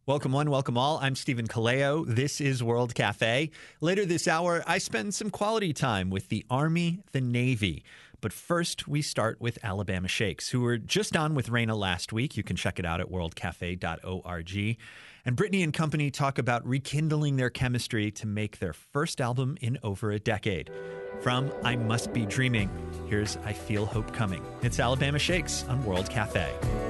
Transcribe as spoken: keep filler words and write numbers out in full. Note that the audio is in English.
Welcome one, welcome all. I'm Stephen Kaleo. This is World Cafe. Later this hour, I spend some quality time with the Army, the Navy. But first, we start with Alabama Shakes, who were just on with Raina last week. You can check it out at world cafe dot org. And Brittany and company talk about rekindling their chemistry to make their first album in over a decade. From I Must Be Dreaming, here's I Feel Hope Coming. It's Alabama Shakes on World Cafe.